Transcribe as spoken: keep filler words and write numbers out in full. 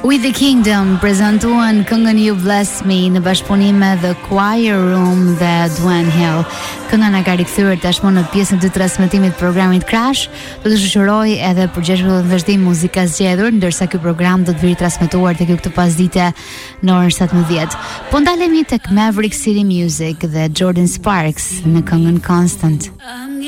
With the Kingdom prezantuan këngën You Bless Me në bashkëpunim me The Choir Room dhe Dwan Hill. Kënga na ka rikthyer tashmë në pjesën e dytë të transmetimit të programit Crash. Do të shoqëroj edhe përgjeshëm të vazhdim muzika zgjedhur, ndërsa ky program do të vijë transmetuar tek ju këtë pasdite në orën satëmbëdhjetë. Po ndalemi tek Maverick City Music dhe Jordan Sparks në këngën Constant.